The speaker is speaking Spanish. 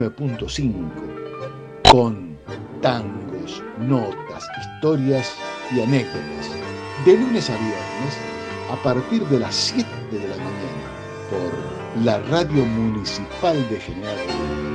9.5 con tangos, notas, historias y anécdotas. De lunes a viernes a partir de las 7 de la mañana por la Radio Municipal de General